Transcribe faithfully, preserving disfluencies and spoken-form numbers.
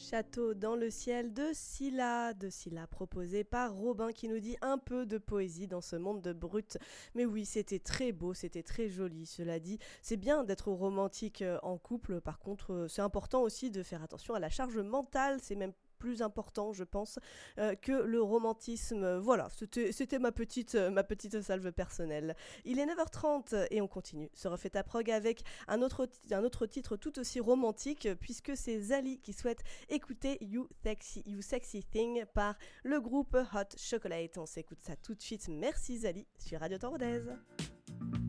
Château dans le ciel de Scylla, de Scylla proposé par Robin qui nous dit un peu de poésie dans ce monde de brut. Mais oui, c'était très beau, c'était très joli, cela dit. C'est bien d'être romantique euh, en couple, par contre, euh, c'est important aussi de faire attention à la charge mentale, c'est même plus important, je pense, euh, que le romantisme. Voilà, c'était, c'était ma petite, euh, ma petite salve personnelle. Il est neuf heures trente et on continue. Se refait ta prog avec un autre, un autre titre tout aussi romantique, puisque c'est Zali qui souhaite écouter You Sexy, You Sexy Thing par le groupe Hot Chocolate. On s'écoute ça tout de suite. Merci Zali sur Radio Temps Rodez.